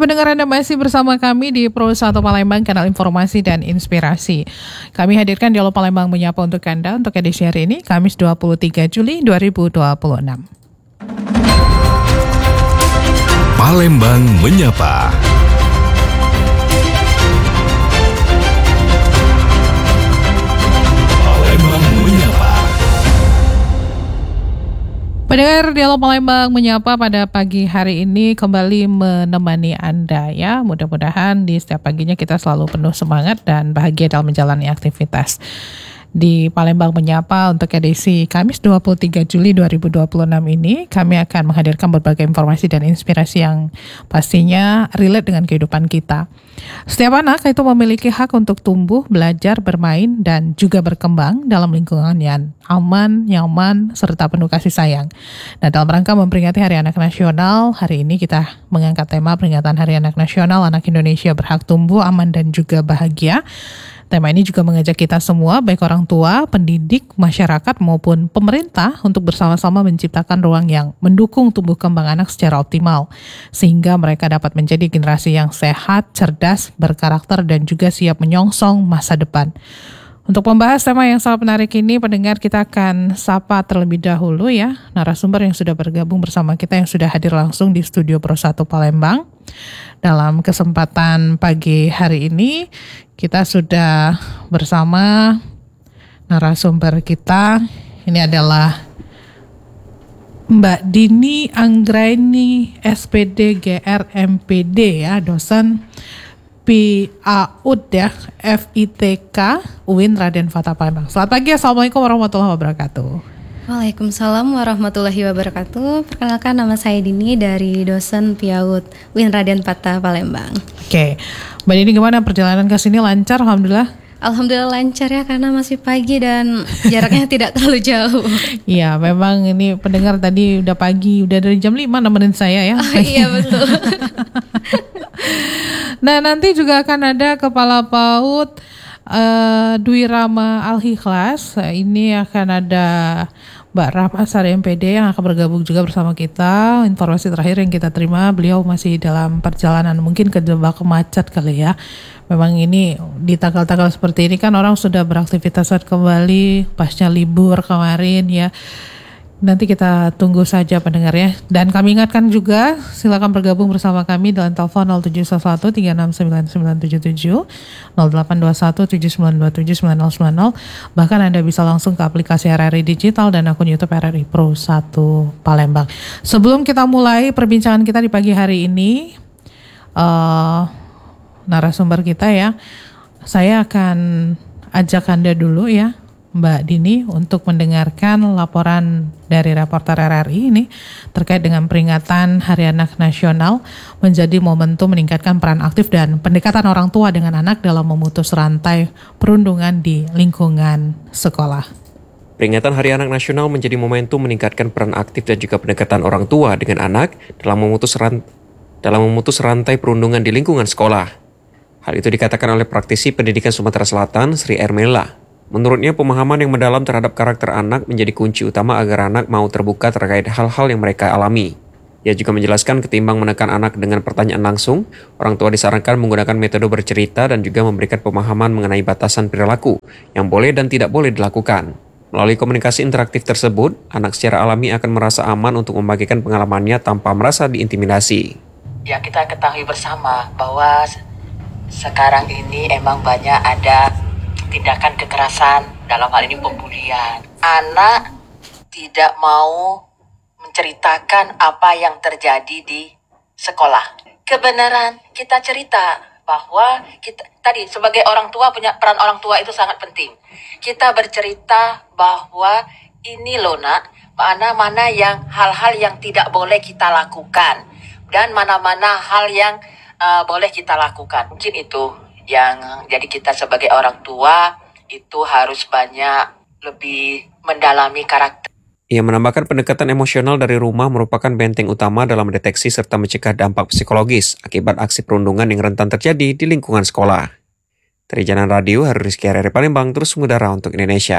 pendengar, Anda masih bersama kami di Pro 1 Palembang, kanal informasi dan inspirasi. Kami hadirkan Dialog Palembang menyapa untuk Anda untuk edisi hari ini, Kamis 23 Juli 2026. Palembang menyapa. Palembang menyapa. Pendengar, Dialog Palembang menyapa pada pagi hari ini kembali menemani Anda ya. Mudah-mudahan di setiap paginya kita selalu penuh semangat dan bahagia dalam menjalani aktivitas. Di Palembang menyapa untuk edisi Kamis 23 Juli 2026 ini, kami akan menghadirkan berbagai informasi dan inspirasi yang pastinya relate dengan kehidupan kita. Setiap anak itu memiliki hak untuk tumbuh, belajar, bermain, dan juga berkembang dalam lingkungan yang aman, nyaman, serta penuh kasih sayang. Nah, dalam rangka memperingati Hari Anak Nasional, hari ini kita mengangkat tema peringatan Hari Anak Nasional, Anak Indonesia Berhak Tumbuh, Aman, dan juga Bahagia. Tema ini juga mengajak kita semua, baik orang tua, pendidik, masyarakat, maupun pemerintah untuk bersama-sama menciptakan ruang yang mendukung tumbuh kembang anak secara optimal, sehingga mereka dapat menjadi generasi yang sehat, cerdas, berkarakter, dan juga siap menyongsong masa depan. Untuk membahas tema yang sangat menarik ini, pendengar, kita akan sapa terlebih dahulu ya narasumber yang sudah bergabung bersama kita, yang sudah hadir langsung di studio Pro 1 Palembang. Dalam kesempatan pagi hari ini, kita sudah bersama narasumber kita. Ini adalah Mbak Dini Anggraini, SPD GR MPD ya, dosen PAUD ya, FITK UIN Raden Fatah Palembang. Selamat pagi, Assalamualaikum warahmatullahi wabarakatuh. Waalaikumsalam warahmatullahi wabarakatuh. Perkenalkan, nama saya Dini dari dosen PAUD UIN Raden Fatah Palembang. Oke, Mbak Dini, gimana perjalanan ke sini? Lancar, alhamdulillah. Alhamdulillah lancar ya, karena masih pagi dan jaraknya tidak terlalu jauh. Iya, memang ini pendengar tadi udah pagi, udah dari jam 5 nemenin saya ya. Oh, iya betul. Nah, nanti juga akan ada Kepala PAUD Dwi Rama Al-Ikhlas. Ini akan ada Mbak Rahma Sari MPD yang akan bergabung juga bersama kita. Informasi terakhir yang kita terima, beliau masih dalam perjalanan, mungkin kejebak macet kali ya. Memang ini di tanggal-tanggal seperti ini kan orang sudah beraktivitas kembali pasca libur kemarin ya. Nanti kita tunggu saja pendengar ya. Dan kami ingatkan juga, silakan bergabung bersama kami dalam telepon 0711 369977, 0821 7927 9090. Bahkan Anda bisa langsung ke aplikasi RRI Digital dan akun YouTube RRI Pro 1 Palembang. Sebelum kita mulai perbincangan kita di pagi hari ini, narasumber kita ya, saya akan ajak Anda dulu ya, Mbak Dini, untuk mendengarkan laporan dari reporter RRI ini terkait dengan peringatan Hari Anak Nasional menjadi momentum meningkatkan peran aktif dan pendekatan orang tua dengan anak dalam memutus rantai perundungan di lingkungan sekolah. Peringatan Hari Anak Nasional menjadi momentum meningkatkan peran aktif dan juga pendekatan orang tua dengan anak dalam memutus rantai perundungan di lingkungan sekolah. Hal itu dikatakan oleh praktisi pendidikan Sumatera Selatan, Sri Ermela. Menurutnya, pemahaman yang mendalam terhadap karakter anak menjadi kunci utama agar anak mau terbuka terkait hal-hal yang mereka alami. Ia juga menjelaskan ketimbang menekan anak dengan pertanyaan langsung, orang tua disarankan menggunakan metode bercerita dan juga memberikan pemahaman mengenai batasan perilaku yang boleh dan tidak boleh dilakukan. Melalui komunikasi interaktif tersebut, anak secara alami akan merasa aman untuk membagikan pengalamannya tanpa merasa diintimidasi. Ya, kita ketahui bersama bahwa sekarang ini emang banyak ada tindakan kekerasan, dalam hal ini pembulian. Anak tidak mau menceritakan apa yang terjadi di sekolah. Kebenaran kita cerita bahwa kita tadi sebagai orang tua, punya peran orang tua itu sangat penting. Kita bercerita bahwa ini loh nak, mana-mana yang hal-hal yang tidak boleh kita lakukan dan mana-mana hal yang boleh kita lakukan. Mungkin itu yang jadi kita sebagai orang tua itu harus banyak lebih mendalami karakter. Ia menambahkan pendekatan emosional dari rumah merupakan benteng utama dalam mendeteksi serta mencegah dampak psikologis akibat aksi perundungan yang rentan terjadi di lingkungan sekolah. Dari Jalan Radio, Harun Rizky, RRI Palembang, terus mengudara untuk Indonesia.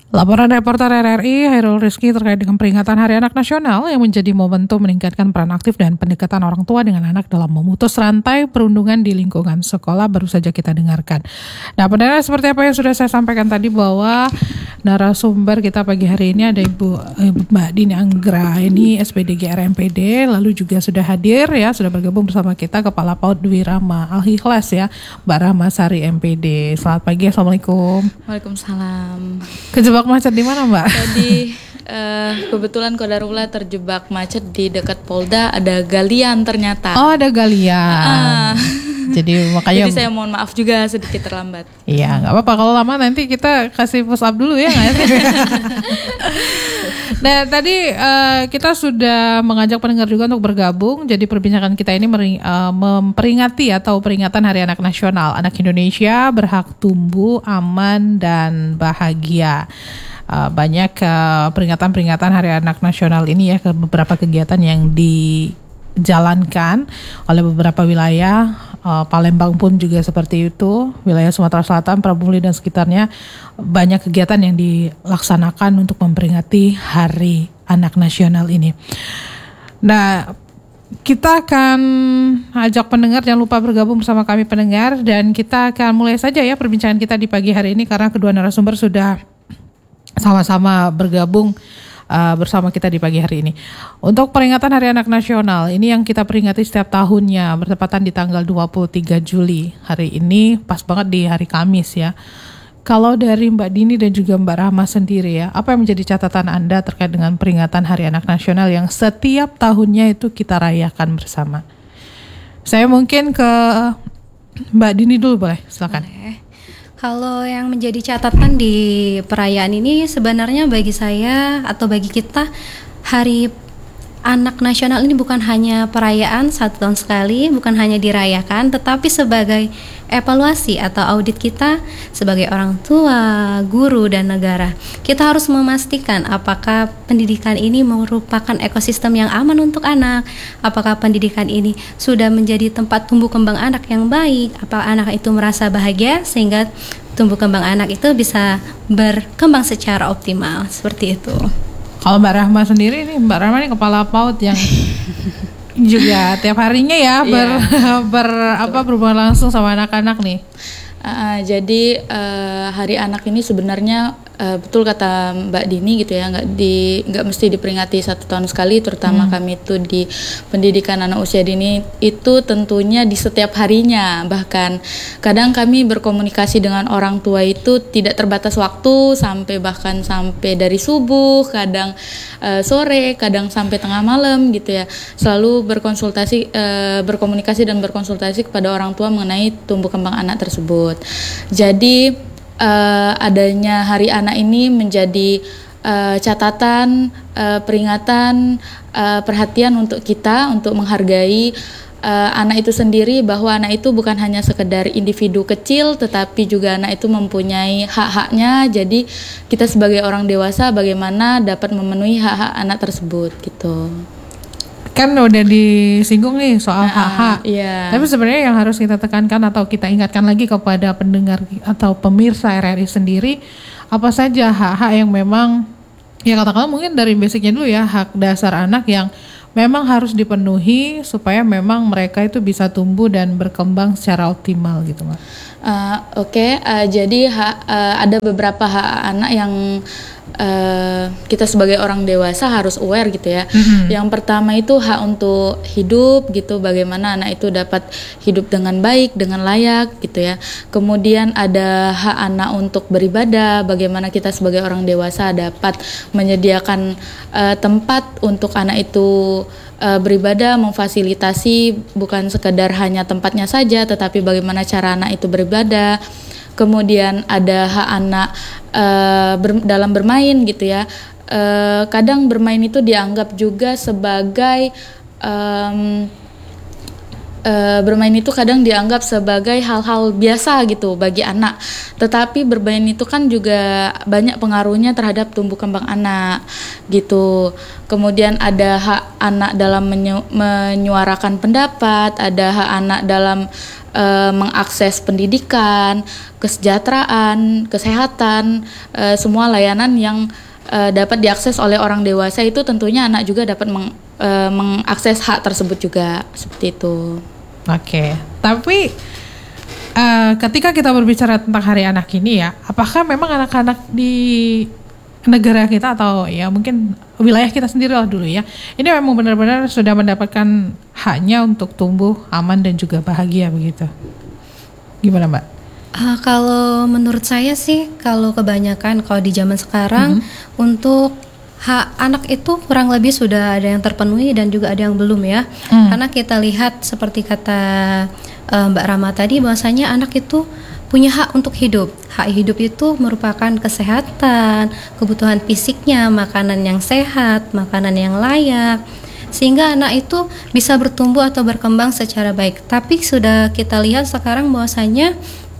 Laporan reporter RRI Hairul Rizky terkait dengan peringatan Hari Anak Nasional yang menjadi momentum meningkatkan peran aktif dan pendekatan orang tua dengan anak dalam memutus rantai perundungan di lingkungan sekolah baru saja kita dengarkan. Nah, pendengar, seperti apa yang sudah saya sampaikan tadi bahwa narasumber kita pagi hari ini ada Ibu Mbak Dini Anggra, ini SPDG RMPD, lalu juga sudah hadir ya, sudah bergabung bersama kita Kepala PAUD Dwi Rama Al-Ikhlas ya, Mbak Rahma Sari MPD. Selamat pagi, Assalamualaikum. Waalaikumsalam. Kejebak macet di mana, Mbak? Tadi kebetulan Qadarullah terjebak macet di dekat Polda, ada galian ternyata. Oh, ada galian. Jadi makanya. Jadi saya mohon maaf juga sedikit terlambat. Iya, nggak apa-apa. Kalau lama nanti kita kasih push up dulu ya, nggak sih? Nah, tadi kita sudah mengajak pendengar juga untuk bergabung. Jadi perbincangan kita ini memperingati atau peringatan Hari Anak Nasional. Anak Indonesia berhak tumbuh aman dan bahagia. Banyak peringatan-peringatan Hari Anak Nasional ini ya, ke beberapa kegiatan yang dijalankan oleh beberapa wilayah. Palembang pun juga seperti itu, wilayah Sumatera Selatan, Prabu Muli dan sekitarnya, banyak kegiatan yang dilaksanakan untuk memperingati Hari Anak Nasional ini. Nah, kita akan ajak pendengar, jangan lupa bergabung bersama kami pendengar, dan kita akan mulai saja ya perbincangan kita di pagi hari ini karena kedua narasumber sudah sama-sama bergabung bersama kita di pagi hari ini. Untuk peringatan Hari Anak Nasional, ini yang kita peringati setiap tahunnya, bertepatan di tanggal 23 Juli. Hari ini pas banget di hari Kamis ya. Kalau dari Mbak Dini dan juga Mbak Rahma sendiri ya, apa yang menjadi catatan Anda terkait dengan peringatan Hari Anak Nasional yang setiap tahunnya itu kita rayakan bersama? Saya mungkin ke Mbak Dini dulu, boleh? Silakan. Kalau yang menjadi catatan di perayaan ini sebenarnya bagi saya atau bagi kita, Hari Anak Nasional ini bukan hanya perayaan 1 tahun sekali, bukan hanya dirayakan, tetapi sebagai evaluasi atau audit kita sebagai orang tua, guru, dan negara. Kita harus memastikan apakah pendidikan ini merupakan ekosistem yang aman untuk anak, apakah pendidikan ini sudah menjadi tempat tumbuh kembang anak yang baik, apakah anak itu merasa bahagia sehingga tumbuh kembang anak itu bisa berkembang secara optimal, seperti itu. Kalau Mbak Rahma sendiri nih, Mbak Rahma ini kepala PAUD yang juga tiap harinya ya berhubungan langsung sama anak-anak nih. Jadi Hari Anak ini sebenarnya betul kata Mbak Dini gitu ya, nggak mesti diperingati 1 tahun sekali, terutama kami itu di pendidikan anak usia dini itu tentunya di setiap harinya. Bahkan kadang kami berkomunikasi dengan orang tua itu tidak terbatas waktu, bahkan sampai dari subuh, kadang sore, kadang sampai tengah malam gitu ya. Selalu berkomunikasi dan berkonsultasi kepada orang tua mengenai tumbuh kembang anak tersebut. Jadi adanya Hari Anak ini menjadi catatan, peringatan, perhatian untuk kita untuk menghargai anak itu sendiri, bahwa anak itu bukan hanya sekedar individu kecil, tetapi juga anak itu mempunyai hak-haknya. Jadi kita sebagai orang dewasa bagaimana dapat memenuhi hak-hak anak tersebut gitu. Kan udah disinggung nih soal hak-hak. Iya. Tapi sebenarnya yang harus kita tekankan atau kita ingatkan lagi kepada pendengar atau pemirsa RRI sendiri, apa saja hak-hak yang memang, ya katakanlah mungkin dari basicnya dulu ya, hak dasar anak yang memang harus dipenuhi supaya memang mereka itu bisa tumbuh dan berkembang secara optimal gitu, Mbak. Jadi ada beberapa hak anak yang kita sebagai orang dewasa harus aware gitu ya. Yang pertama itu hak untuk hidup gitu, bagaimana anak itu dapat hidup dengan baik, dengan layak gitu ya. Kemudian ada hak anak untuk beribadah, bagaimana kita sebagai orang dewasa dapat menyediakan tempat untuk anak itu beribadah, memfasilitasi bukan sekedar hanya tempatnya saja, tetapi bagaimana cara anak itu beribadah. Kemudian ada hak anak dalam bermain gitu ya. Kadang bermain itu dianggap juga sebagai bermain itu kadang dianggap sebagai hal-hal biasa gitu bagi anak. Tetapi bermain itu kan juga banyak pengaruhnya terhadap tumbuh kembang anak gitu. Kemudian ada hak anak dalam menyuarakan pendapat, ada hak anak dalam mengakses pendidikan, kesejahteraan, kesehatan, semua layanan yang dapat diakses oleh orang dewasa itu tentunya anak juga dapat mengakses hak tersebut juga, seperti itu. Oke, tapi ketika kita berbicara tentang Hari Anak ini ya, apakah memang anak-anak di negara kita atau ya mungkin wilayah kita sendiri lah dulu ya, ini memang benar-benar sudah mendapatkan haknya untuk tumbuh aman dan juga bahagia begitu? Gimana Mbak? Kalau menurut saya sih, kalau kebanyakan kalau di zaman sekarang untuk hak anak itu kurang lebih sudah ada yang terpenuhi dan juga ada yang belum ya. Karena kita lihat seperti kata Mbak Rama tadi, bahwasanya anak itu punya hak untuk hidup. Hak hidup itu merupakan kesehatan, kebutuhan fisiknya, makanan yang sehat, makanan yang layak, sehingga anak itu bisa bertumbuh atau berkembang secara baik. Tapi sudah kita lihat sekarang bahwasanya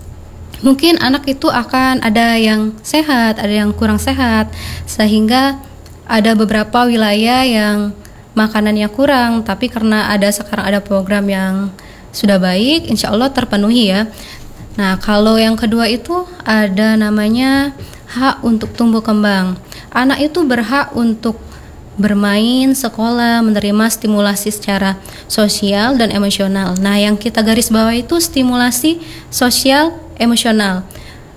mungkin anak itu akan ada yang sehat, ada yang kurang sehat, sehingga ada beberapa wilayah yang makanannya kurang, tapi karena sekarang ada program yang sudah baik, insya Allah terpenuhi ya. Nah, kalau yang kedua itu ada namanya hak untuk tumbuh kembang. Anak itu berhak untuk bermain, sekolah, menerima stimulasi secara sosial dan emosional. Nah, yang kita garis bawah itu stimulasi sosial emosional.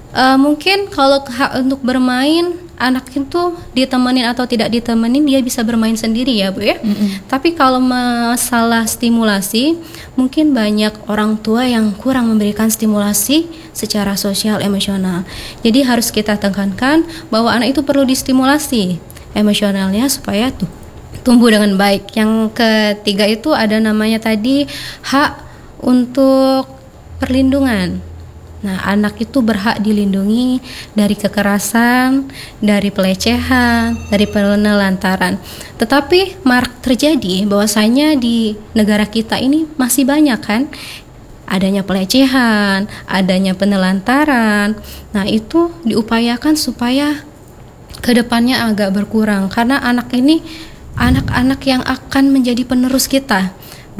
Mungkin kalau hak untuk bermain, anak itu ditemenin atau tidak ditemenin, dia bisa bermain sendiri ya Bu ya. Tapi kalau masalah stimulasi, mungkin banyak orang tua yang kurang memberikan stimulasi secara sosial emosional. Jadi harus kita tekankan bahwa anak itu perlu distimulasi emosionalnya supaya tumbuh dengan baik. Yang ketiga itu ada namanya tadi hak untuk perlindungan. Nah, anak itu berhak dilindungi dari kekerasan, dari pelecehan, dari penelantaran. Tetapi terjadi bahwasanya di negara kita ini masih banyak kan adanya pelecehan, adanya penelantaran. Nah, itu diupayakan supaya kedepannya agak berkurang, karena anak ini anak-anak yang akan menjadi penerus kita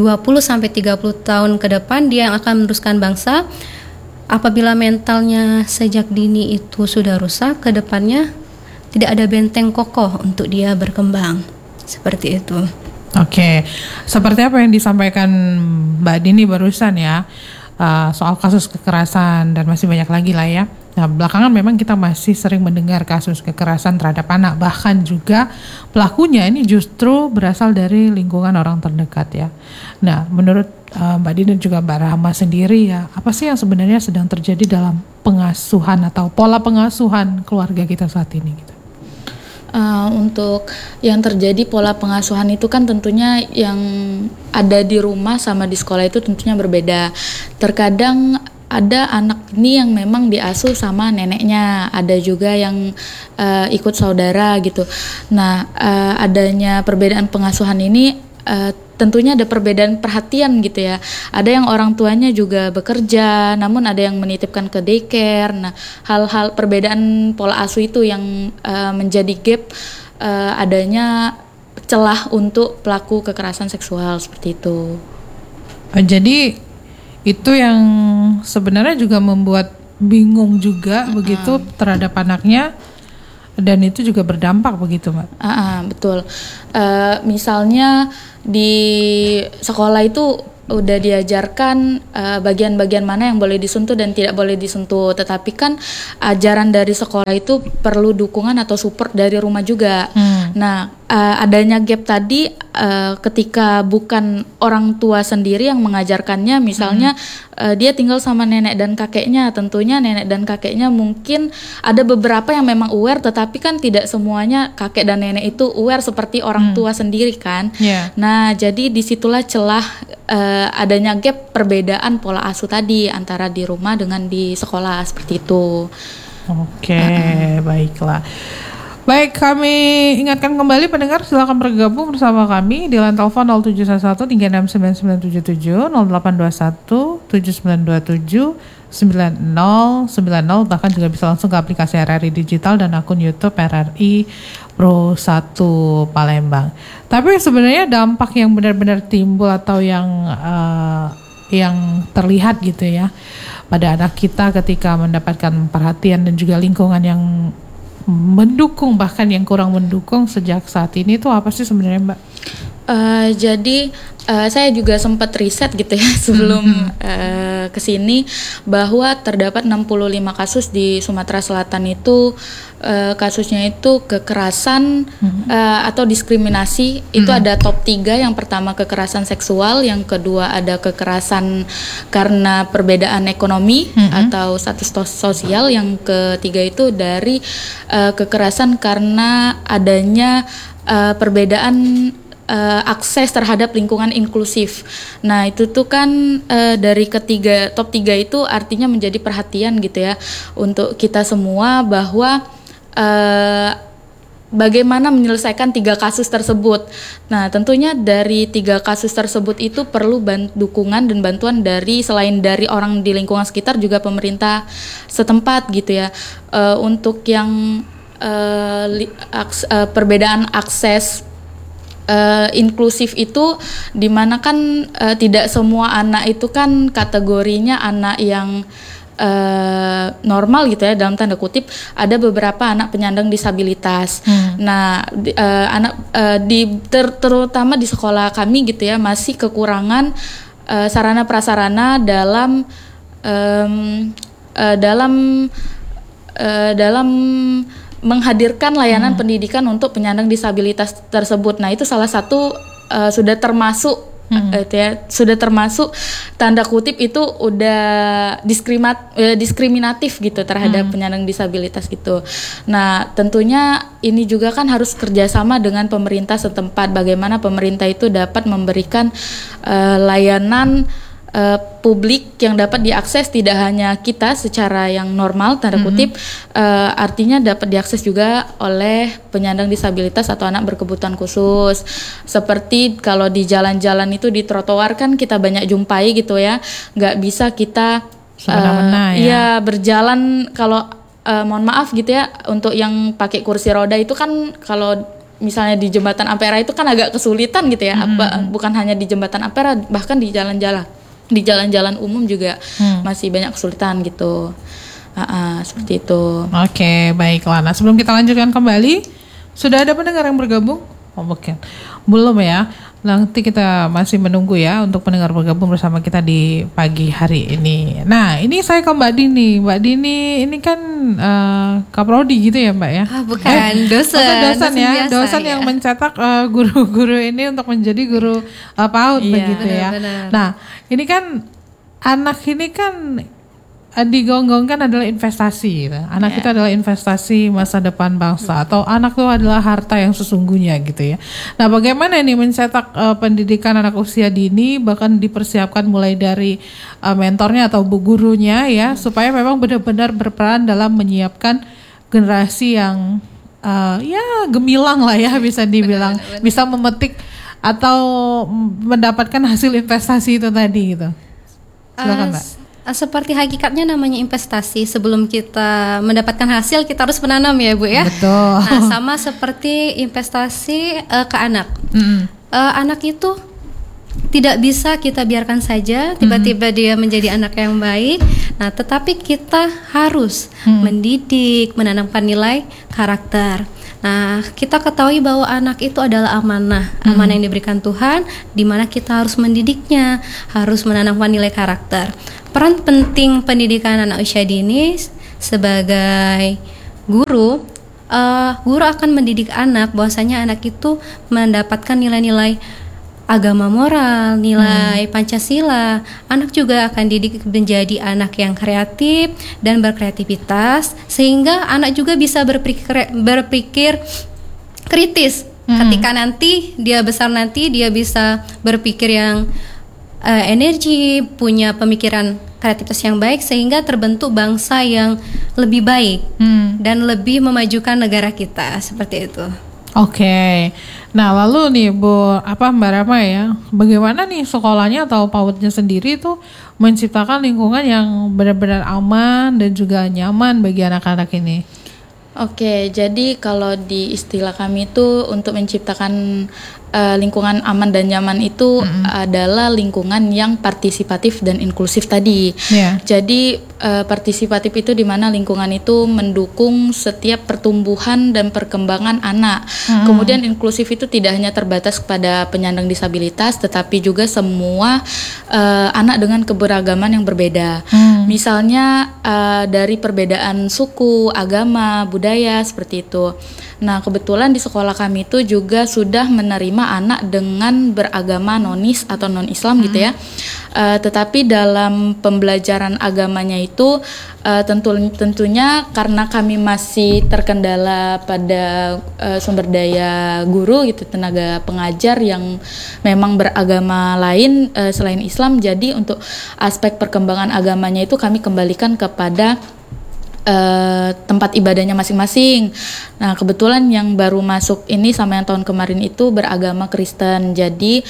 20-30 tahun ke depan, dia yang akan meneruskan bangsa. Apabila mentalnya sejak dini itu sudah rusak, ke depannya tidak ada benteng kokoh untuk dia berkembang. Seperti itu. Oke, seperti apa yang disampaikan Mbak Dini barusan ya, soal kasus kekerasan dan masih banyak lagi lah ya. Nah, belakangan memang kita masih sering mendengar kasus kekerasan terhadap anak, bahkan juga pelakunya ini justru berasal dari lingkungan orang terdekat ya. Nah, menurut Mbak Dini dan juga Mbak Rahma sendiri ya, apa sih yang sebenarnya sedang terjadi dalam pengasuhan atau pola pengasuhan keluarga kita saat ini gitu? Untuk yang terjadi pola pengasuhan itu kan tentunya yang ada di rumah sama di sekolah itu tentunya berbeda. Terkadang ada anak ini yang memang diasuh sama neneknya, ada juga yang ikut saudara gitu. Nah, adanya perbedaan pengasuhan ini tentunya ada perbedaan perhatian gitu ya. Ada yang orang tuanya juga bekerja, namun ada yang menitipkan ke daycare. Nah, hal-hal perbedaan pola asuh itu yang menjadi gap adanya celah untuk pelaku kekerasan seksual seperti itu. Jadi itu yang sebenarnya juga membuat bingung juga begitu terhadap anaknya, dan itu juga berdampak begitu Mbak? Betul. Misalnya di sekolah itu udah diajarkan bagian-bagian mana yang boleh disentuh dan tidak boleh disentuh, tetapi kan ajaran dari sekolah itu perlu dukungan atau support dari rumah juga. Nah, adanya gap tadi ketika bukan orang tua sendiri yang mengajarkannya, misalnya dia tinggal sama nenek dan kakeknya, tentunya nenek dan kakeknya mungkin ada beberapa yang memang aware, tetapi kan tidak semuanya kakek dan nenek itu aware seperti orang tua sendiri kan. Nah, jadi disitulah celah adanya gap perbedaan pola asuh tadi antara di rumah dengan di sekolah seperti itu. Oke, baiklah. Baik, kami ingatkan kembali pendengar silakan bergabung bersama kami di line telepon 0711 369977, 0821 7927 9090, bahkan juga bisa langsung ke aplikasi RRI Digital dan akun YouTube RRI Pro 1 Palembang. Tapi sebenarnya dampak yang benar-benar timbul atau yang terlihat gitu ya pada anak kita ketika mendapatkan perhatian dan juga lingkungan yang mendukung, bahkan yang kurang mendukung sejak saat ini itu apa sih sebenarnya, Mbak? Jadi saya juga sempat riset gitu ya sebelum kesini bahwa terdapat 65 kasus di Sumatera Selatan itu kasusnya itu kekerasan atau diskriminasi. Itu ada top 3. Yang pertama kekerasan seksual, yang kedua ada kekerasan karena perbedaan ekonomi atau status sosial, yang ketiga itu dari kekerasan karena adanya perbedaan akses terhadap lingkungan inklusif. Nah itu tuh kan dari top 3 itu artinya menjadi perhatian gitu ya untuk kita semua bahwa bagaimana menyelesaikan 3 kasus tersebut. Nah tentunya dari 3 kasus tersebut itu perlu dukungan dan bantuan selain dari orang di lingkungan sekitar juga pemerintah setempat gitu ya. Untuk yang perbedaan akses inklusif itu dimana kan tidak semua anak itu kan kategorinya anak yang normal gitu ya dalam tanda kutip, ada beberapa anak penyandang disabilitas. Nah terutama di sekolah kami gitu ya masih kekurangan sarana prasarana dalam menghadirkan layanan pendidikan untuk penyandang disabilitas tersebut. Nah itu salah satu sudah termasuk sudah termasuk tanda kutip itu udah diskriminatif gitu terhadap penyandang disabilitas gitu. Nah tentunya ini juga kan harus kerjasama dengan pemerintah setempat. Bagaimana pemerintah itu dapat memberikan layanan publik yang dapat diakses tidak hanya kita secara yang normal tanda kutip, artinya dapat diakses juga oleh penyandang disabilitas atau anak berkebutuhan khusus. Seperti kalau di jalan-jalan itu di trotoar kan kita banyak jumpai gitu ya, nggak bisa kita berjalan kalau mohon maaf gitu ya untuk yang pakai kursi roda itu kan kalau misalnya di jembatan Ampera itu kan agak kesulitan gitu ya, bukan hanya di jembatan Ampera, bahkan di jalan-jalan umum juga masih banyak kesulitan gitu. Seperti itu. Oke, baiklah. Nah, sebelum kita lanjutkan kembali, sudah ada pendengar yang bergabung? Oh, bukan. Belum ya. Nanti kita masih menunggu ya untuk pendengar bergabung bersama kita di pagi hari ini. Nah, ini saya ke Mbak Dini. Mbak Dini ini kan Kaprodi gitu ya, Mbak ya? Bukan, dosen ya. biasa, dosen yang mencetak guru-guru ini untuk menjadi guru PAUD begitu ya. Benar. Nah, ini kan anak ini kan digonggongkan adalah investasi gitu. Anak itu adalah investasi masa depan bangsa, atau anak itu adalah harta yang sesungguhnya gitu ya. Nah, bagaimana ini mencetak pendidikan anak usia dini, bahkan dipersiapkan mulai dari mentornya atau bu gurunya ya, supaya memang benar-benar berperan dalam menyiapkan generasi yang gemilang lah ya, bisa dibilang benar. Bisa memetik atau mendapatkan hasil investasi itu tadi gitu. Silakan, Mbak. Seperti hakikatnya namanya investasi, sebelum kita mendapatkan hasil kita harus menanam ya Bu ya. Betul. Nah sama seperti investasi ke anak. Anak itu tidak bisa kita biarkan saja tiba-tiba dia menjadi anak yang baik. Nah tetapi kita harus mendidik, menanamkan nilai karakter. Nah, kita ketahui bahwa anak itu adalah amanah yang diberikan Tuhan, di mana kita harus mendidiknya, harus menanamkan nilai karakter. Peran penting pendidikan anak usia dini sebagai guru, guru akan mendidik anak bahwasanya anak itu mendapatkan nilai-nilai agama moral, nilai Pancasila. Anak juga akan dididik menjadi anak yang kreatif dan berkreativitas, sehingga anak juga bisa berpikir kritis. Ketika nanti dia besar, nanti dia bisa berpikir yang energi, punya pemikiran kreativitas yang baik sehingga terbentuk bangsa yang lebih baik dan lebih memajukan negara kita seperti itu. Oke. Nah, lalu nih Mbak Rama ya, bagaimana nih sekolahnya atau PAUD-nya sendiri itu menciptakan lingkungan yang benar-benar aman dan juga nyaman bagi anak-anak ini? Oke, jadi kalau di istilah kami itu untuk menciptakan lingkungan aman dan nyaman itu adalah lingkungan yang partisipatif dan inklusif tadi. Jadi partisipatif itu di mana lingkungan itu mendukung setiap pertumbuhan dan perkembangan anak. Kemudian inklusif itu tidak hanya terbatas kepada penyandang disabilitas, tetapi juga semua anak dengan keberagaman yang berbeda. Misalnya dari perbedaan suku, agama, budaya seperti itu. Nah, kebetulan di sekolah kami itu juga sudah menerima anak dengan beragama nonis atau non-Islam gitu ya. Tetapi dalam pembelajaran agamanya itu tentunya karena kami masih terkendala pada sumber daya guru gitu, tenaga pengajar yang memang beragama lain selain Islam. Jadi untuk aspek perkembangan agamanya itu kami kembalikan kepada tempat ibadahnya masing-masing. Nah, kebetulan yang baru masuk ini sama yang tahun kemarin itu beragama Kristen. Jadi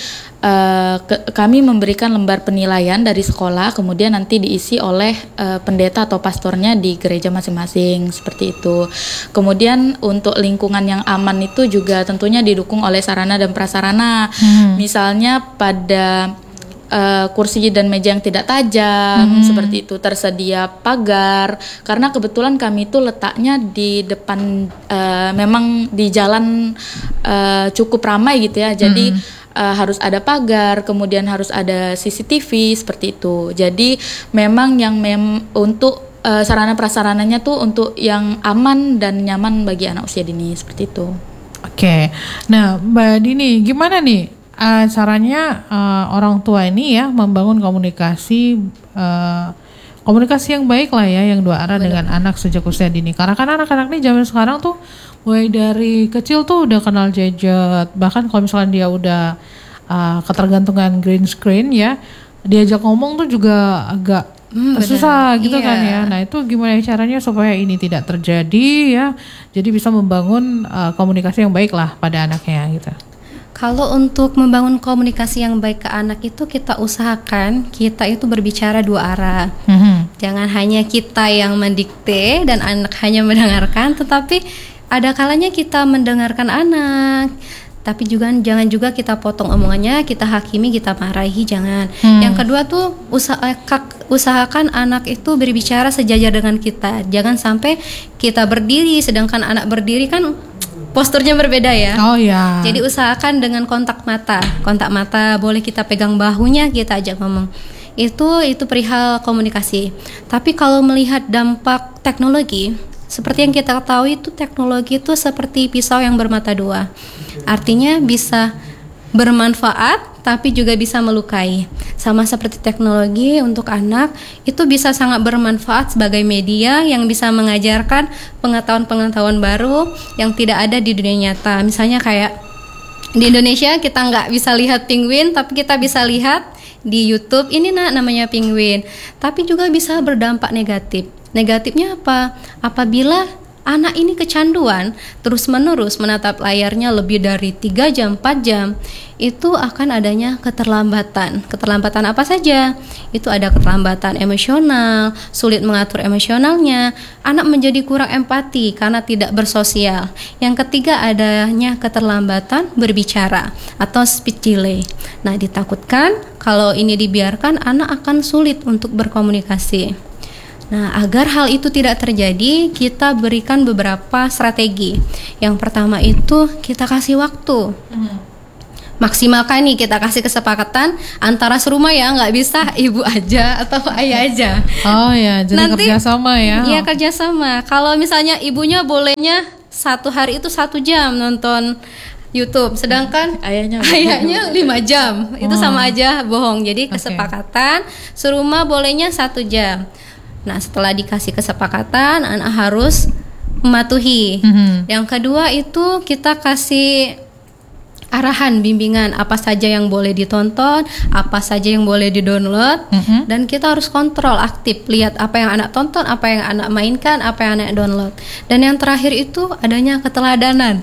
kami memberikan lembar penilaian dari sekolah, kemudian nanti diisi oleh pendeta atau pastornya di gereja masing-masing seperti itu. Kemudian untuk lingkungan yang aman itu juga tentunya didukung oleh sarana dan prasarana. Misalnya pada kursi dan meja yang tidak tajam seperti itu, tersedia pagar karena kebetulan kami itu letaknya di depan memang di jalan cukup ramai gitu ya, jadi harus ada pagar, kemudian harus ada CCTV seperti itu. Jadi memang yang untuk sarana prasarananya tuh untuk yang aman dan nyaman bagi anak usia dini seperti itu. Oke. Nah, Mbak Dini, gimana nih caranya orang tua ini ya membangun komunikasi yang baik lah ya, yang dua arah dengan anak sejak usia dini. Karena kan anak-anak ini zaman sekarang tuh mulai dari kecil tuh udah kenal gadget, bahkan kalau misalnya dia udah ketergantungan green screen ya, diajak ngomong tuh juga agak susah gitu kan ya. Nah, itu gimana caranya supaya ini tidak terjadi ya, jadi bisa membangun komunikasi yang baik lah pada anaknya gitu. Kalau untuk membangun komunikasi yang baik ke anak itu kita usahakan kita itu berbicara dua arah. Jangan hanya kita yang mendikte dan anak hanya mendengarkan, tetapi ada kalanya kita mendengarkan anak. Tapi juga jangan juga kita potong omongannya, kita hakimi, kita marahi, jangan. Yang kedua tuh usahakan anak itu berbicara sejajar dengan kita. Jangan sampai kita berdiri sedangkan anak berdiri kan posturnya berbeda ya. Oh ya. Jadi usahakan dengan kontak mata. Kontak mata, boleh kita pegang bahunya, kita ajak ngomong. Itu perihal komunikasi. Tapi kalau melihat dampak teknologi, seperti yang kita ketahui itu teknologi itu seperti pisau yang bermata dua. Artinya bisa bermanfaat tapi juga bisa melukai. Sama seperti teknologi untuk anak itu bisa sangat bermanfaat sebagai media yang bisa mengajarkan pengetahuan-pengetahuan baru yang tidak ada di dunia nyata. Misalnya kayak di Indonesia kita nggak bisa lihat penguin, tapi kita bisa lihat di YouTube ini namanya penguin. Tapi juga bisa berdampak negatif. Negatifnya apa? Apabila anak ini kecanduan terus-menerus menatap layarnya lebih dari 3 jam, 4 jam, itu akan adanya keterlambatan. Keterlambatan apa saja? Itu ada keterlambatan emosional, sulit mengatur emosionalnya, anak menjadi kurang empati karena tidak bersosial. Yang ketiga adanya keterlambatan berbicara atau speech delay. Nah, ditakutkan kalau ini dibiarkan anak akan sulit untuk berkomunikasi. Nah, agar hal itu tidak terjadi, kita berikan beberapa strategi. Yang pertama itu kita kasih waktu. Maksimalkan nih, kita kasih kesepakatan antara serumah ya, nggak bisa ibu aja atau ayah aja. Oh ya, jadi nanti, kerjasama ya. Iya, kerjasama. Kalau misalnya ibunya bolehnya 1 hari itu 1 jam nonton YouTube, sedangkan ayahnya 5 jam, itu sama aja bohong. Jadi kesepakatan serumah bolehnya 1 jam. Nah, setelah dikasih kesepakatan, anak harus mematuhi. Yang kedua itu kita kasih arahan, bimbingan apa saja yang boleh ditonton, apa saja yang boleh didownload, dan kita harus kontrol aktif, lihat apa yang anak tonton, apa yang anak mainkan, apa yang anak download. Dan yang terakhir itu adanya keteladanan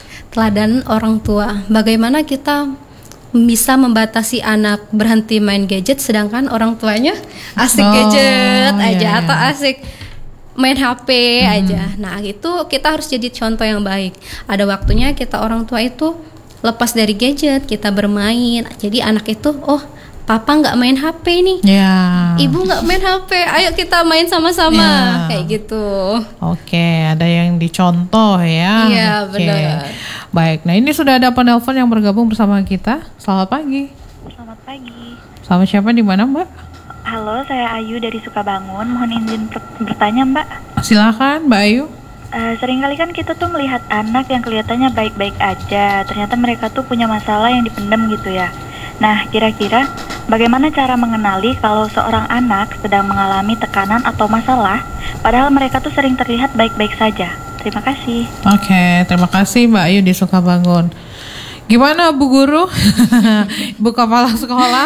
orang tua. Bagaimana kita bisa membatasi anak berhenti main gadget sedangkan orang tuanya asik gadget aja atau asik main HP aja. Nah, itu kita harus jadi contoh yang baik. Ada waktunya kita orang tua itu lepas dari gadget, kita bermain. Jadi anak itu, oh papa nggak main HP nih, ibu nggak main HP, ayo kita main sama-sama, kayak gitu. Oke, ada yang dicontoh ya. Iya, Oke. benar. Baik, nah ini sudah ada penelpon yang bergabung bersama kita. Selamat pagi. Selamat pagi. Sama siapa, di mana Mbak? Halo, saya Ayu dari Sukabangun. Mohon izin bertanya, Mbak. Silakan Mbak Ayu. Seringkali kan kita tuh melihat anak yang kelihatannya baik-baik aja, ternyata mereka tuh punya masalah yang dipendam gitu ya. Nah, kira-kira bagaimana cara mengenali kalau seorang anak sedang mengalami tekanan atau masalah, padahal mereka tuh sering terlihat baik-baik saja? Terima kasih. Oke, terima kasih Mbak Ayu di Sukabangun. Gimana Bu Guru? Bu Kepala Sekolah?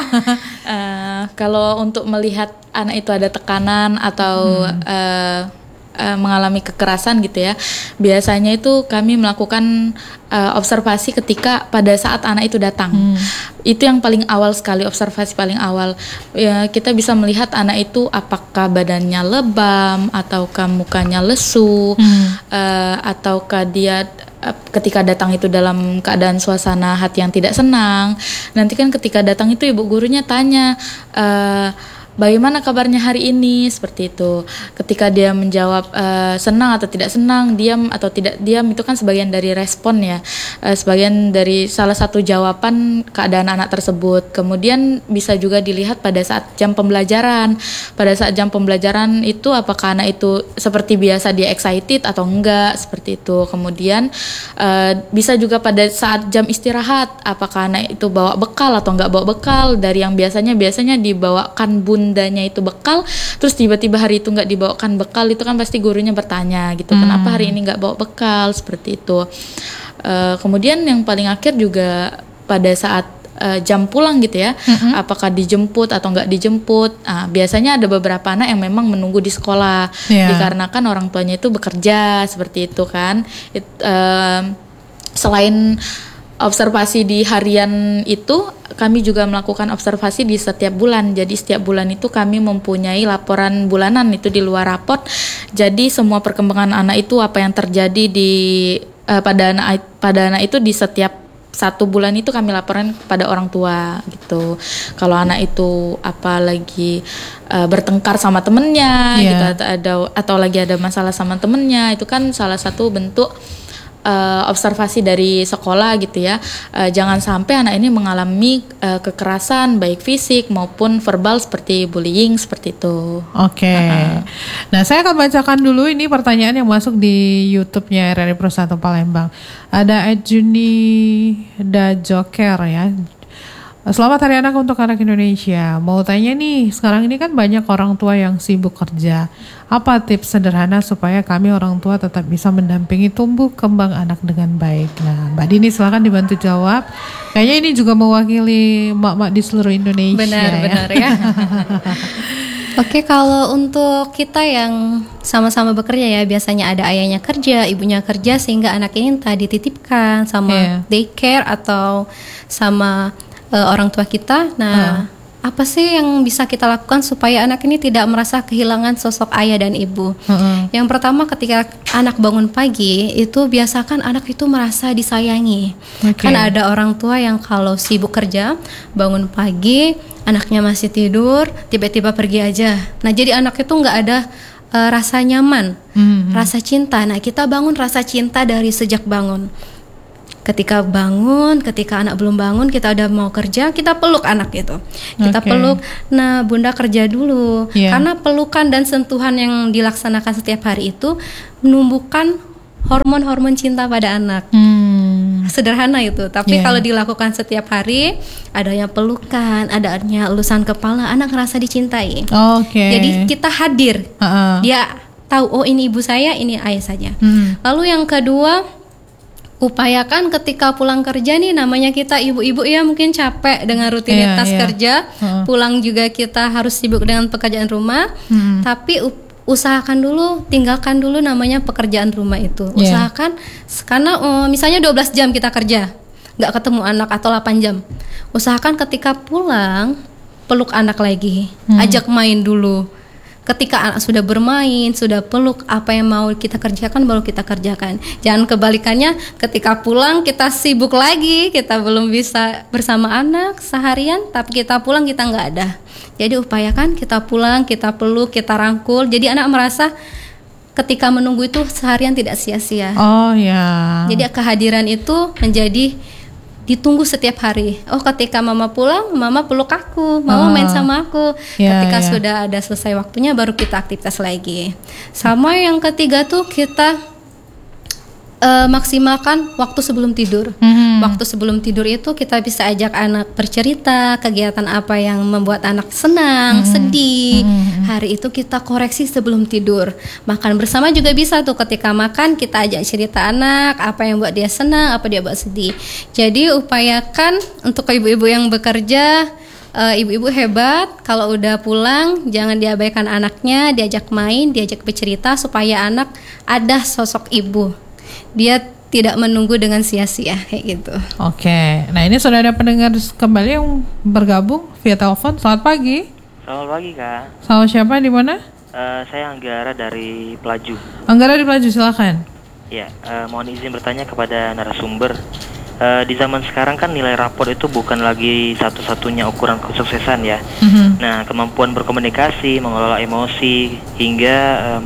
Kalau untuk melihat anak itu ada tekanan atau mengalami kekerasan gitu ya, biasanya itu kami melakukan observasi ketika pada saat anak itu datang. Itu yang paling awal sekali, observasi paling awal. Ya, kita bisa melihat anak itu apakah badannya lebam, ataukah mukanya lesu, ataukah dia ketika datang itu dalam keadaan suasana hati yang tidak senang. Nanti kan ketika datang itu ibu gurunya tanya, bagaimana kabarnya hari ini, seperti itu. Ketika dia menjawab senang atau tidak senang, diam atau tidak diam, itu kan sebagian dari respon ya, sebagian dari salah satu jawaban keadaan anak tersebut. Kemudian bisa juga dilihat pada saat jam pembelajaran. Pada saat jam pembelajaran itu apakah anak itu seperti biasa dia excited atau enggak, seperti itu. Kemudian bisa juga pada saat jam istirahat, apakah anak itu bawa bekal atau enggak bawa bekal. Dari yang biasanya dibawakan bundanya itu bekal, terus tiba-tiba hari itu nggak dibawakan bekal, itu kan pasti gurunya bertanya gitu, kenapa hari ini nggak bawa bekal, seperti itu. Kemudian yang paling akhir juga pada saat jam pulang gitu ya, apakah dijemput atau nggak dijemput. Biasanya ada beberapa anak yang memang menunggu di sekolah, dikarenakan orang tuanya itu bekerja, seperti itu kan. Selain observasi di harian itu, kami juga melakukan observasi di setiap bulan. Jadi setiap bulan itu kami mempunyai laporan bulanan itu di luar raport. Jadi semua perkembangan anak itu, apa yang terjadi di pada anak itu di setiap satu bulan itu kami laporan kepada orang tua gitu. Kalau anak itu apalagi bertengkar sama temennya gitu, atau lagi ada masalah sama temennya, itu kan salah satu bentuk observasi dari sekolah gitu ya. Jangan sampai anak ini mengalami kekerasan baik fisik maupun verbal seperti bullying, seperti itu. Oke. Nah, saya akan bacakan dulu ini pertanyaan yang masuk di YouTube-nya RRI Pro 1 Palembang. Ada Juni Dajoker ya. Selamat Hari Anak untuk anak Indonesia. Mau tanya nih, sekarang ini kan banyak orang tua yang sibuk kerja. Apa tips sederhana supaya kami orang tua tetap bisa mendampingi tumbuh kembang anak dengan baik? Nah, Mbak Dini silakan dibantu jawab. Kayaknya ini juga mewakili mak-mak di seluruh Indonesia. Benar ya. Oke, kalau untuk kita yang sama-sama bekerja ya, biasanya ada ayahnya kerja, ibunya kerja, sehingga anak ini entah dititipkan sama daycare atau sama orang tua kita. Nah, apa sih yang bisa kita lakukan supaya anak ini tidak merasa kehilangan sosok ayah dan ibu? Yang pertama, ketika anak bangun pagi, itu biasakan anak itu merasa disayangi. Kan ada orang tua yang kalau sibuk kerja, bangun pagi, anaknya masih tidur, tiba-tiba pergi aja. Nah, jadi anak itu nggak ada rasa nyaman, rasa cinta. Nah, kita bangun rasa cinta dari sejak bangun. Ketika bangun, ketika anak belum bangun, kita udah mau kerja, kita peluk anak itu. Kita peluk, nah bunda kerja dulu. Karena pelukan dan sentuhan yang dilaksanakan setiap hari itu menumbuhkan hormon-hormon cinta pada anak. Sederhana itu, tapi kalau dilakukan setiap hari, adanya pelukan, adanya elusan kepala, anak ngerasa dicintai. Jadi kita hadir, dia tahu, oh ini ibu saya, ini ayah saja. Lalu yang kedua, upayakan ketika pulang kerja nih, namanya kita ibu-ibu ya mungkin capek dengan rutinitas kerja, pulang juga kita harus sibuk dengan pekerjaan rumah, tapi usahakan dulu, tinggalkan dulu namanya pekerjaan rumah itu. Usahakan, karena misalnya 12 jam kita kerja, nggak ketemu anak atau 8 jam. Usahakan ketika pulang, peluk anak lagi, ajak main dulu. Ketika anak sudah bermain, sudah peluk, apa yang mau kita kerjakan baru kita kerjakan. Jangan kebalikannya, ketika pulang kita sibuk lagi, kita belum bisa bersama anak seharian, tapi kita pulang kita nggak ada. Jadi upayakan kita pulang, kita peluk, kita rangkul. Jadi anak merasa ketika menunggu itu seharian tidak sia-sia. Oh ya. Jadi kehadiran itu menjadi ditunggu setiap hari. Oh, ketika mama pulang, mama peluk aku, mama main sama aku. Ketika sudah ada selesai waktunya, baru kita aktivitas lagi. Sama yang ketiga tuh kita maksimalkan waktu sebelum tidur. Waktu sebelum tidur itu kita bisa ajak anak bercerita, kegiatan apa yang membuat anak senang, sedih. Hari itu kita koreksi sebelum tidur. Makan bersama juga bisa tuh, ketika makan kita ajak cerita anak, apa yang buat dia senang, apa dia buat sedih. Jadi upayakan untuk ibu-ibu yang bekerja, ibu-ibu hebat, kalau udah pulang jangan diabaikan anaknya, diajak main, diajak bercerita supaya anak ada sosok ibu. Dia tidak menunggu dengan sia-sia kayak gitu. Oke. Nah, ini sudah ada pendengar kembali yang bergabung via telepon. Selamat pagi. Selamat pagi, Kak. Sama siapa, di mana? Saya Anggara dari Pelaju. Anggara di Pelaju, silakan. Ya, mohon izin bertanya kepada narasumber. Di zaman sekarang kan nilai rapor itu bukan lagi satu-satunya ukuran kesuksesan ya. Nah, kemampuan berkomunikasi, mengelola emosi, hingga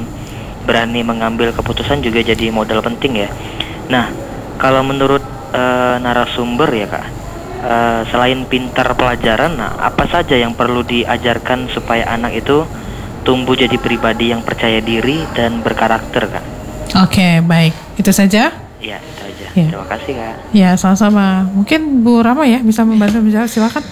berani mengambil keputusan juga jadi modal penting ya. Nah, kalau menurut narasumber ya Kak, selain pintar pelajaran, nah apa saja yang perlu diajarkan supaya anak itu tumbuh jadi pribadi yang percaya diri dan berkarakter Kak? Oke, baik. Itu saja? Ya, itu aja. Ya. Terima kasih Kak. Ya, sama-sama. Mungkin Bu Rama ya bisa membantu menjawab, silakan.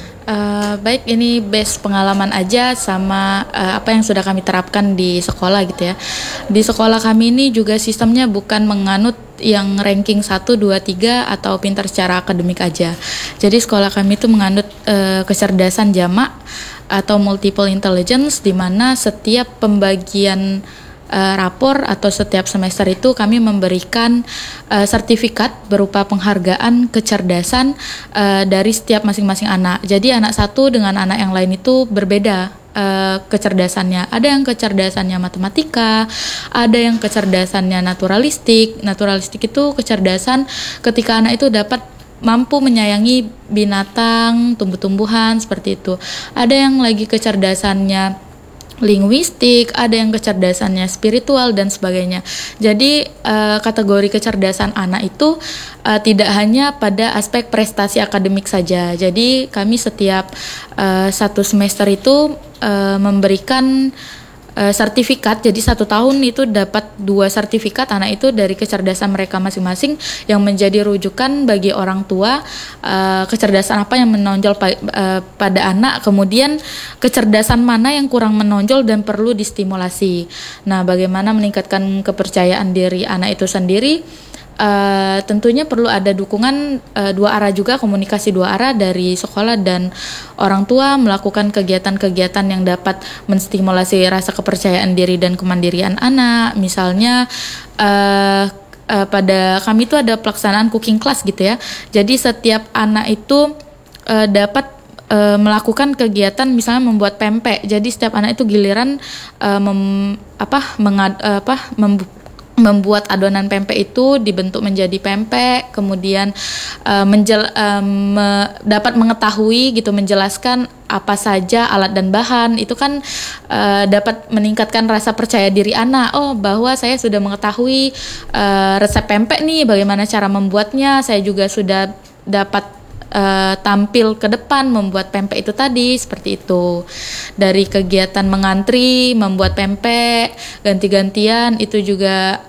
Baik, ini base pengalaman aja sama apa yang sudah kami terapkan di sekolah gitu ya. Di sekolah kami ini juga sistemnya bukan menganut yang ranking 1, 2, 3 atau pintar secara akademik aja. Jadi sekolah kami itu menganut kecerdasan jamak atau multiple intelligence, di mana setiap pembagian rapor atau setiap semester itu kami memberikan sertifikat berupa penghargaan kecerdasan dari setiap masing-masing anak. Jadi anak satu dengan anak yang lain itu berbeda kecerdasannya. Ada yang kecerdasannya matematika, ada yang kecerdasannya naturalistik. Naturalistik itu kecerdasan ketika anak itu dapat mampu menyayangi binatang, tumbuh-tumbuhan, seperti itu. Ada yang lagi kecerdasannya linguistik, ada yang kecerdasannya spiritual dan sebagainya. Jadi kategori kecerdasan anak itu tidak hanya pada aspek prestasi akademik saja. Jadi kami setiap satu semester itu memberikan sertifikat. Jadi 1 tahun itu dapat 2 sertifikat anak itu dari kecerdasan mereka masing-masing, yang menjadi rujukan bagi orang tua kecerdasan apa yang menonjol pada anak, kemudian kecerdasan mana yang kurang menonjol dan perlu distimulasi. Nah, bagaimana meningkatkan kepercayaan diri anak itu sendiri? Tentunya perlu ada dukungan 2 arah juga, komunikasi 2 arah dari sekolah dan orang tua, melakukan kegiatan-kegiatan yang dapat menstimulasi rasa kepercayaan diri dan kemandirian anak. Misalnya pada kami itu ada pelaksanaan cooking class gitu ya. Jadi setiap anak itu dapat melakukan kegiatan misalnya membuat pempek. Jadi setiap anak itu giliran membuat adonan pempek itu dibentuk menjadi pempek, kemudian dapat mengetahui gitu, menjelaskan apa saja alat dan bahan. Itu kan dapat meningkatkan rasa percaya diri anak. Oh, bahwa saya sudah mengetahui resep pempek nih, bagaimana cara membuatnya. Saya juga sudah dapat tampil ke depan membuat pempek itu tadi, seperti itu. Dari kegiatan mengantri, membuat pempek, ganti-gantian, itu juga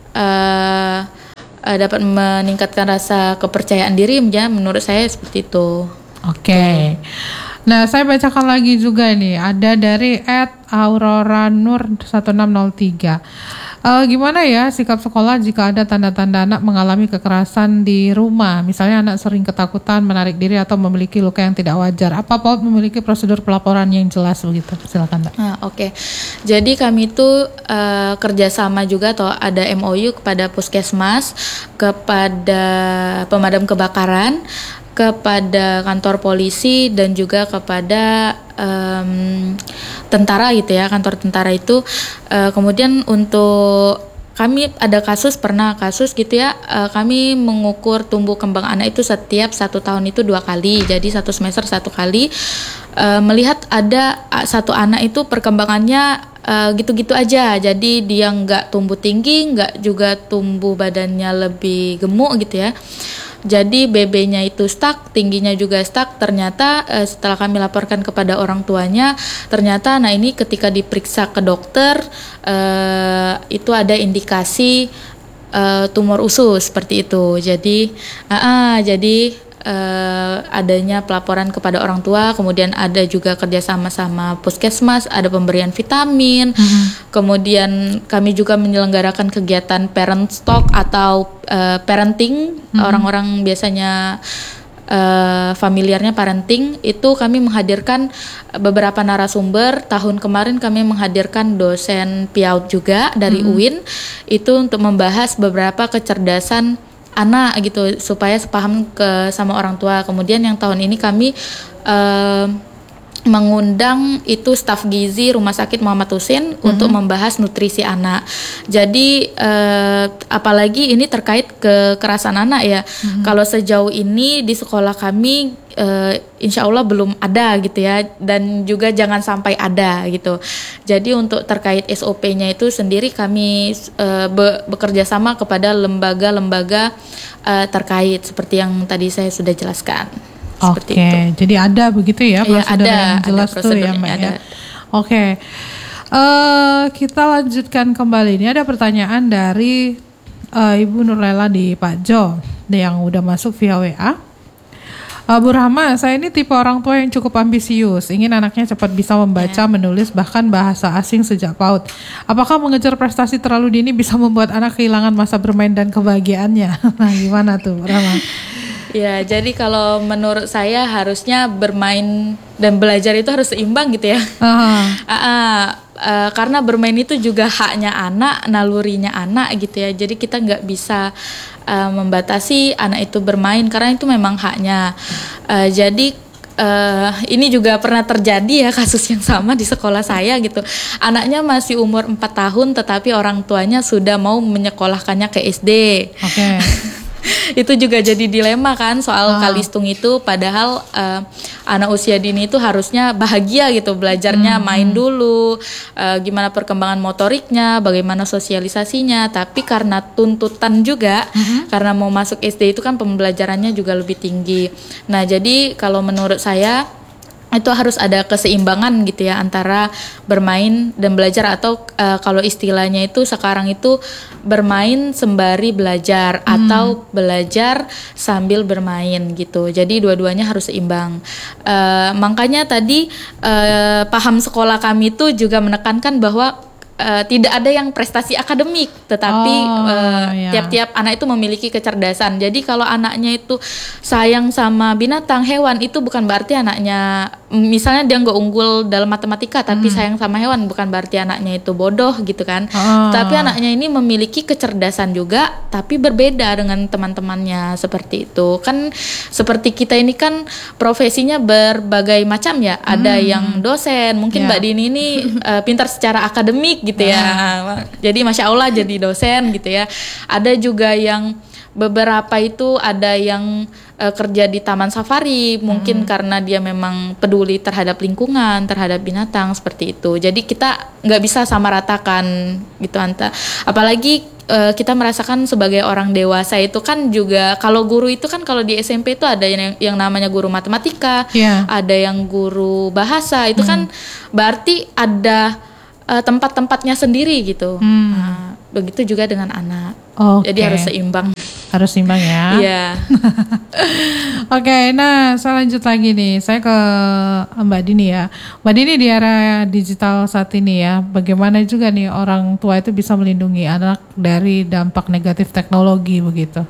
dapat meningkatkan rasa kepercayaan diri, ya, menurut saya seperti itu. Oke. Nah, saya bacakan lagi juga nih, ada dari @auroranur1603. Gimana ya sikap sekolah jika ada tanda-tanda anak mengalami kekerasan di rumah? Misalnya anak sering ketakutan, menarik diri atau memiliki luka yang tidak wajar. Apa PAUD memiliki prosedur pelaporan yang jelas begitu? Silakan, Mbak. Oke. Jadi kami itu kerjasama juga atau ada MOU kepada Puskesmas, kepada pemadam kebakaran, kepada kantor polisi dan juga kepada tentara gitu ya, kantor tentara itu. Kemudian untuk kami ada pernah kasus gitu ya, kami mengukur tumbuh kembang anak itu setiap 1 tahun itu 2 kali, jadi 1 semester 1 kali. Melihat ada satu anak itu perkembangannya gitu-gitu aja, jadi dia nggak tumbuh tinggi, nggak juga tumbuh badannya lebih gemuk gitu ya. Jadi BB-nya itu stuck, tingginya juga stuck. Ternyata setelah kami laporkan kepada orang tuanya, ternyata anak ini ketika diperiksa ke dokter itu ada indikasi tumor usus seperti itu. Jadi adanya pelaporan kepada orang tua, kemudian ada juga kerjasama sama Puskesmas, ada pemberian vitamin, kemudian kami juga menyelenggarakan kegiatan parent talk atau parenting, orang-orang biasanya familiarnya parenting, itu kami menghadirkan beberapa narasumber. Tahun kemarin kami menghadirkan dosen PIAUD juga dari UIN, itu untuk membahas beberapa kecerdasan anak gitu supaya sepaham sama orang tua. Kemudian yang tahun ini kami mengundang itu staf gizi Rumah Sakit Muhammad Husin untuk membahas nutrisi anak. Jadi apalagi ini terkait kekerasan anak ya. Kalau sejauh ini di sekolah kami insya Allah belum ada gitu ya, dan juga jangan sampai ada gitu. Jadi untuk terkait SOP-nya itu sendiri kami bekerja sama kepada lembaga-lembaga terkait seperti yang tadi saya sudah jelaskan. Oke, jadi ada begitu ya prosedur yang jelas tuh ya Mbak ya. Oke, kita lanjutkan kembali. Ini ada pertanyaan dari Ibu Nurlela di Pak Jo yang udah masuk via WA. Bu Rahma, saya ini tipe orang tua yang cukup ambisius, ingin anaknya cepat bisa membaca, menulis, bahkan bahasa asing sejak PAUD. Apakah mengejar prestasi terlalu dini bisa membuat anak kehilangan masa bermain dan kebahagiaannya? Nah, gimana tuh, Bu Rahma? Ya, jadi kalau menurut saya harusnya bermain dan belajar itu harus seimbang gitu ya. Karena bermain itu juga haknya anak, nalurinya anak gitu ya. Jadi kita nggak bisa membatasi anak itu bermain karena itu memang haknya. Jadi ini juga pernah terjadi ya kasus yang sama di sekolah saya gitu. Anaknya masih umur 4 tahun tetapi orang tuanya sudah mau menyekolahkannya ke SD. Oke. Itu juga jadi dilema kan soal kalistung itu, padahal anak usia dini itu harusnya bahagia gitu, belajarnya main dulu, gimana perkembangan motoriknya, bagaimana sosialisasinya, tapi karena tuntutan juga, karena mau masuk SD itu kan pembelajarannya juga lebih tinggi. Nah jadi kalau menurut saya itu harus ada keseimbangan gitu ya antara bermain dan belajar, atau kalau istilahnya itu sekarang itu bermain sembari belajar atau belajar sambil bermain gitu. Jadi dua-duanya harus seimbang. Makanya tadi paham sekolah kami itu juga menekankan bahwa tidak ada yang prestasi akademik, tetapi tiap-tiap anak itu memiliki kecerdasan. Jadi kalau anaknya itu sayang sama binatang, hewan, itu bukan berarti anaknya, misalnya dia nggak unggul dalam matematika, tapi sayang sama hewan, bukan berarti anaknya itu bodoh gitu kan. Tapi anaknya ini memiliki kecerdasan juga, tapi berbeda dengan teman-temannya seperti itu. Kan seperti kita ini kan profesinya berbagai macam ya. Ada yang dosen, mungkin Mbak Dini ini pintar secara akademik gitu ya. Jadi Masya Allah jadi dosen gitu ya. Ada juga yang beberapa itu ada yang kerja di taman safari, mungkin karena dia memang peduli terhadap lingkungan, terhadap binatang seperti itu. Jadi kita nggak bisa samaratakan gitu apalagi kita merasakan sebagai orang dewasa itu kan juga, kalau guru itu kan kalau di SMP itu ada yang namanya guru matematika, ada yang guru bahasa, itu kan berarti ada tempat-tempatnya sendiri gitu. Nah, begitu juga dengan anak. Jadi harus seimbang. Harus seimbang ya. Iya. Oke, nah saya lanjut lagi nih. Saya ke Mbak Dini ya. Mbak Dini, di era digital saat ini ya, bagaimana juga nih orang tua itu bisa melindungi anak dari dampak negatif teknologi begitu?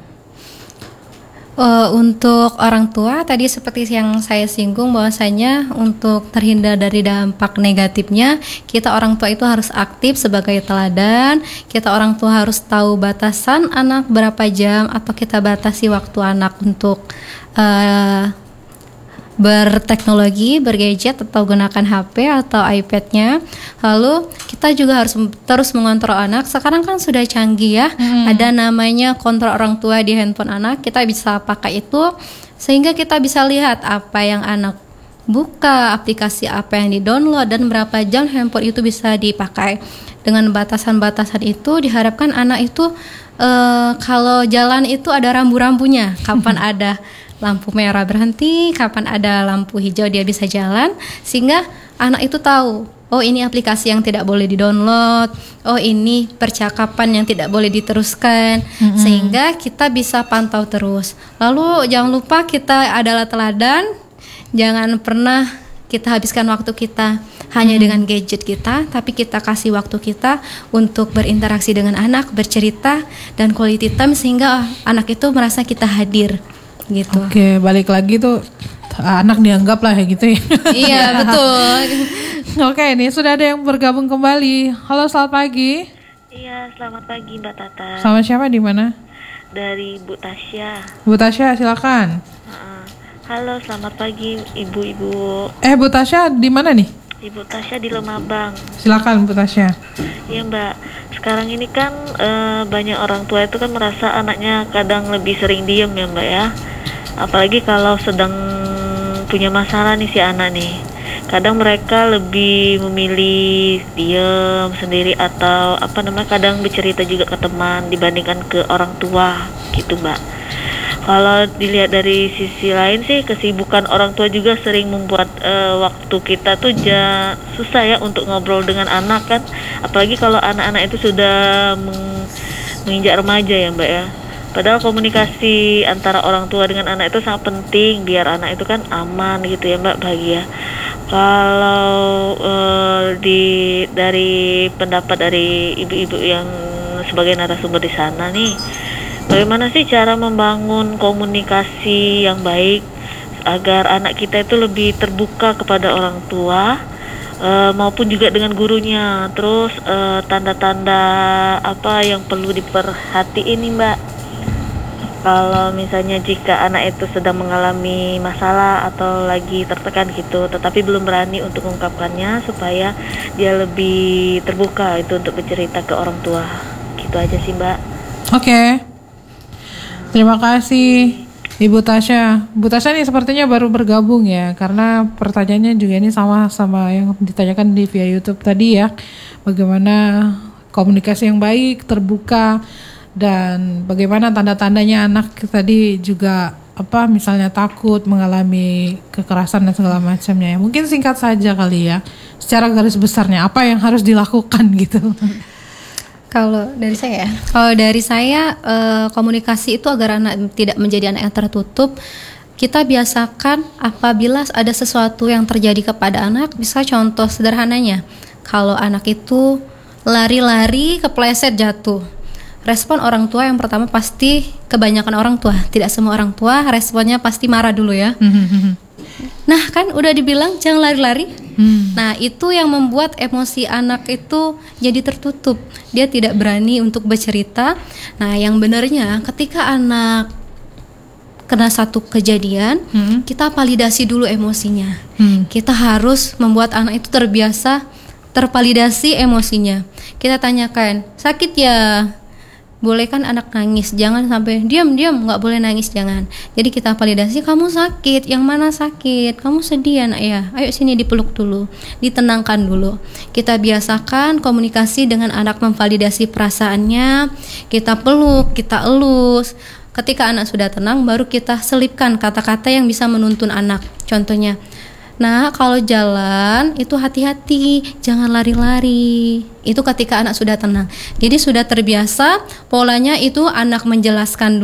Untuk orang tua tadi seperti yang saya singgung bahwasanya untuk terhindar dari dampak negatifnya, kita orang tua itu harus aktif sebagai teladan. Kita orang tua harus tahu batasan anak berapa jam atau kita batasi waktu anak untuk berteknologi, bergadget atau gunakan HP atau iPad-nya. Lalu kita juga harus terus mengontrol anak. Sekarang kan sudah canggih ya, ada namanya kontrol orang tua di handphone anak. Kita bisa pakai itu sehingga kita bisa lihat apa yang anak buka, aplikasi apa yang di-download, dan berapa jam handphone itu bisa dipakai. Dengan batasan-batasan itu diharapkan anak itu kalau jalan itu ada rambu-rambunya, kapan ada lampu merah berhenti, kapan ada lampu hijau dia bisa jalan, sehingga anak itu tahu, oh ini aplikasi yang tidak boleh di-download, oh ini percakapan yang tidak boleh diteruskan, sehingga kita bisa pantau terus. Lalu jangan lupa kita adalah teladan, jangan pernah kita habiskan waktu kita hanya dengan gadget kita, tapi kita kasih waktu kita untuk berinteraksi dengan anak, bercerita, dan quality time, sehingga anak itu merasa kita hadir. Gitu. Oke, balik lagi tuh anak dianggap lah ya gitu ya. Iya betul. Oke, ini sudah ada yang bergabung kembali. Halo, selamat pagi. Iya, selamat pagi Mbak Tata. Sama siapa, di mana? Dari Bu Tasya. Bu Tasya, silakan. Halo, selamat pagi ibu-ibu. Bu Tasya di mana nih? Ibu Tasya di Lumabang. Silakan Bu Tasya. Iya Mbak, sekarang ini kan banyak orang tua itu kan merasa anaknya kadang lebih sering diem ya Mbak ya. Apalagi kalau sedang punya masalah nih si anak nih. Kadang mereka lebih memilih diem sendiri atau kadang bercerita juga ke teman dibandingkan ke orang tua gitu Mbak. Kalau dilihat dari sisi lain sih, kesibukan orang tua juga sering membuat waktu kita tuh susah ya untuk ngobrol dengan anak kan. Apalagi kalau anak-anak itu sudah menginjak remaja ya Mbak ya. Padahal komunikasi antara orang tua dengan anak itu sangat penting biar anak itu kan aman gitu ya Mbak, bahagia. Kalau dari pendapat dari ibu-ibu yang sebagai narasumber di sana nih, bagaimana sih cara membangun komunikasi yang baik agar anak kita itu lebih terbuka kepada orang tua maupun juga dengan gurunya. Terus tanda-tanda apa yang perlu diperhatiin nih Mbak, kalau misalnya jika anak itu sedang mengalami masalah atau lagi tertekan gitu, tetapi belum berani untuk mengungkapkannya supaya dia lebih terbuka itu untuk bercerita ke orang tua. Gitu aja sih Mbak. Oke. Terima kasih Ibu Tasya. Bu Tasya ini sepertinya baru bergabung ya, karena pertanyaannya juga ini sama yang ditanyakan di via YouTube tadi ya. Bagaimana komunikasi yang baik, terbuka, dan bagaimana tanda-tandanya anak tadi juga misalnya takut mengalami kekerasan dan segala macamnya ya. Mungkin singkat saja kali ya, secara garis besarnya apa yang harus dilakukan gitu. Kalau dari saya, komunikasi itu agar anak tidak menjadi anak yang tertutup, kita biasakan apabila ada sesuatu yang terjadi kepada anak. Bisa contoh sederhananya, kalau anak itu lari-lari kepleset jatuh, respon orang tua yang pertama pasti, kebanyakan orang tua, tidak semua orang tua, responnya pasti marah dulu ya. Nah kan udah dibilang jangan lari-lari. Nah itu yang membuat emosi anak itu jadi tertutup, dia tidak berani untuk bercerita. Nah yang benarnya ketika anak kena satu kejadian, kita validasi dulu emosinya. Kita harus membuat anak itu terbiasa tervalidasi emosinya. Kita tanyakan, sakit ya? Boleh kan anak nangis, jangan sampai diam, nggak boleh nangis, jangan. Jadi kita validasi, kamu sakit, yang mana sakit, kamu sedih anak ya, ayo sini dipeluk dulu, ditenangkan dulu. Kita biasakan komunikasi dengan anak, memvalidasi perasaannya, kita peluk, kita elus. Ketika anak sudah tenang, baru kita selipkan kata-kata yang bisa menuntun anak. Contohnya, nah kalau jalan itu hati-hati, jangan lari-lari. Itu ketika anak sudah tenang. Jadi sudah terbiasa polanya itu anak menjelaskan